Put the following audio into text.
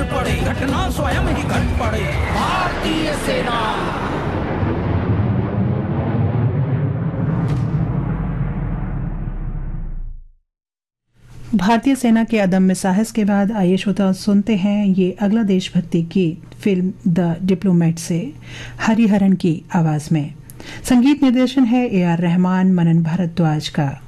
पड़े, घटना स्वयं ही घट पड़े। भारतीय सेना। भारतीय सेना के अदम्य साहस के बाद आइए श्रोता सुनते हैं ये अगला देशभक्ति गीत फिल्म द डिप्लोमेट से हरिहरन की आवाज में। संगीत निर्देशन है AR रहमान, मनन भारद्वाज का।